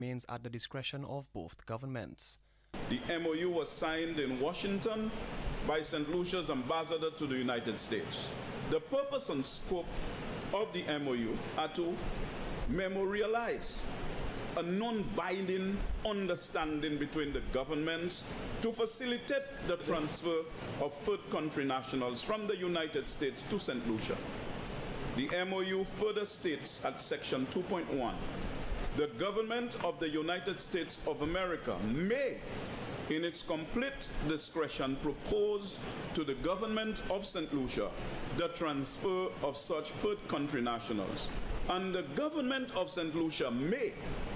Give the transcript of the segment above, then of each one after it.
remains at the discretion of both governments. The MOU was signed in Washington by St. Lucia's ambassador to the United States. The purpose and scope of the MOU are to memorialize a non-binding understanding between the governments to facilitate the transfer of third country nationals from the United States to St. Lucia. The MOU further states at section 2.1, the government of the United States of America may, in its complete discretion, propose to the government of St. Lucia the transfer of such third country nationals. And the government of St. Lucia may,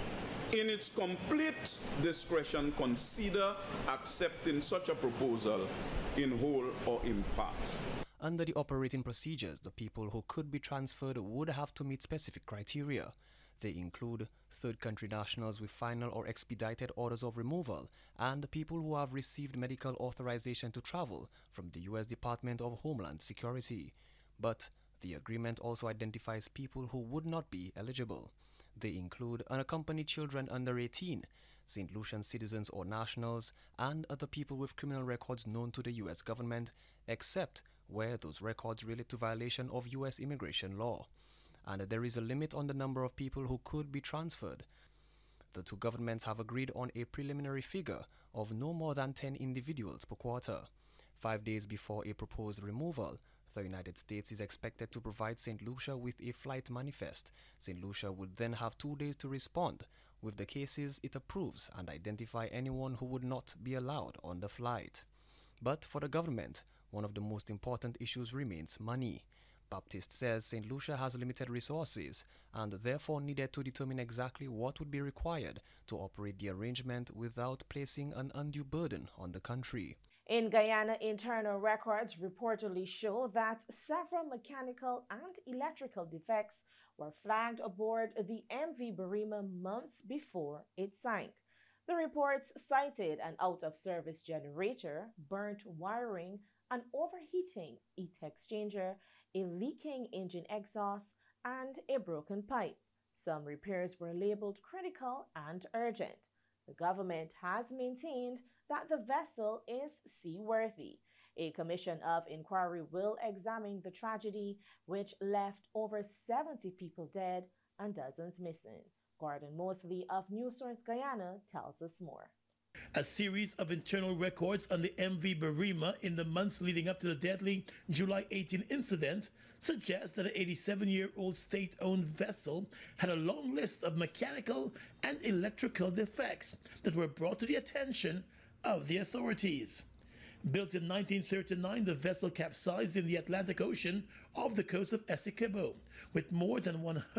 in its complete discretion, consider accepting such a proposal in whole or in part. Under the operating procedures, the people who could be transferred would have to meet specific criteria. They include third country nationals with final or expedited orders of removal and people who have received medical authorization to travel from the U.S. Department of Homeland Security. But the agreement also identifies people who would not be eligible. They include unaccompanied children under 18, St. Lucian citizens or nationals, and other people with criminal records known to the U.S. government, except where those records relate to violation of U.S. immigration law. And there is a limit on the number of people who could be transferred. The two governments have agreed on a preliminary figure of no more than 10 individuals per quarter. 5 days before a proposed removal, the United States is expected to provide St. Lucia with a flight manifest. St. Lucia would then have 2 days to respond with the cases it approves and identify anyone who would not be allowed on the flight. But for the government, one of the most important issues remains money. Baptist says St. Lucia has limited resources and therefore needed to determine exactly what would be required to operate the arrangement without placing an undue burden on the country. In Guyana, internal records reportedly show that several mechanical and electrical defects were flagged aboard the MV Barima months before it sank. The reports cited an out-of-service generator, burnt wiring, an overheating heat exchanger, a leaking engine exhaust, and a broken pipe. Some repairs were labeled critical and urgent. The government has maintained that the vessel is seaworthy. A commission of inquiry will examine the tragedy, which left over 70 people dead and dozens missing. Gordon Mosley of NewsSource Guyana tells us more. A series of internal records on the MV Barima in the months leading up to the deadly July 18 incident suggest that an 87-year-old state-owned vessel had a long list of mechanical and electrical defects that were brought to the attention of the authorities. Built in 1939, the vessel capsized in the Atlantic Ocean off the coast of Essequibo, with more than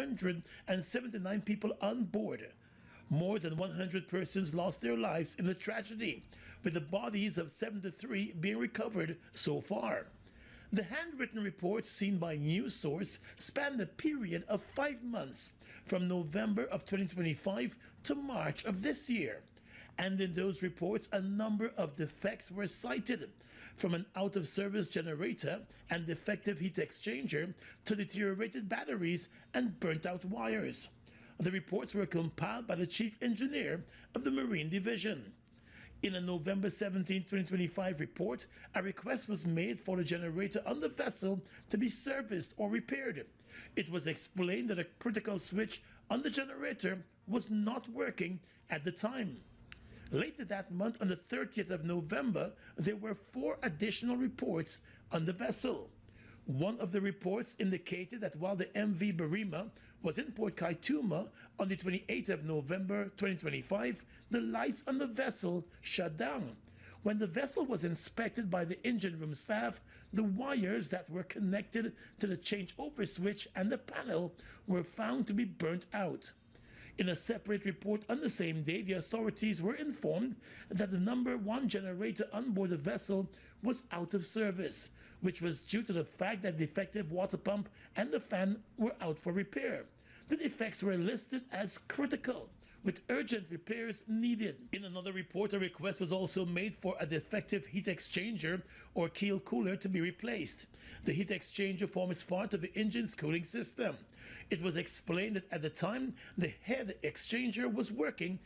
179 people on board. More than 100 persons lost their lives in the tragedy, with the bodies of 73 being recovered so far. The handwritten reports seen by NewsSource span the period of 5 months, from November of 2025 to March of this year. And in those reports, a number of defects were cited, from an out-of-service generator and defective heat exchanger to deteriorated batteries and burnt-out wires. The reports were compiled by the chief engineer of the Marine Division. In a November 17, 2025 report, a request was made for the generator on the vessel to be serviced or repaired. It was explained that a critical switch on the generator was not working at the time. Later that month, on the 30th of November, there were 4 additional reports on the vessel. One of the reports indicated that while the MV Barima was in Port Kaituma on the 28th of November 2025, the lights on the vessel shut down. When the vessel was inspected by the engine room staff, the wires that were connected to the changeover switch and the panel were found to be burnt out. In a separate report on the same day, the authorities were informed that the number 1 generator on board the vessel was out of service, which was due to the fact that the defective water pump and the fan were out for repair. The defects were listed as critical, with urgent repairs needed. In another report, a request was also made for a defective heat exchanger or keel cooler to be replaced. The heat exchanger forms part of the engine's cooling system. It was explained that at the time, the head exchanger was working